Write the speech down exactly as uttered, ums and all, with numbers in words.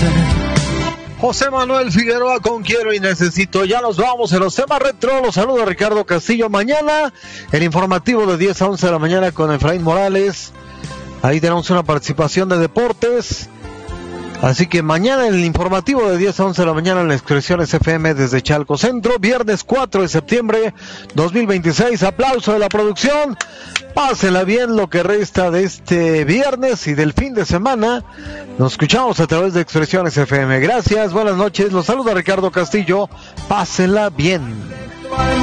José Manuel Figueroa con Quiero y Necesito. Ya nos vamos en los temas retro. Los saluda Ricardo Castillo. Mañana el informativo de diez a once de la mañana con Efraín Morales. Ahí tenemos una participación de deportes. Así que mañana el informativo de diez a once de la mañana en las Expresiones F M desde Chalco Centro. Viernes cuatro de septiembre dos mil veintiséis. Aplauso de la producción. Pásenla bien lo que resta de este viernes y del fin de semana. Nos escuchamos a través de Expresiones F M. Gracias, buenas noches. Los saluda Ricardo Castillo. Pásenla bien.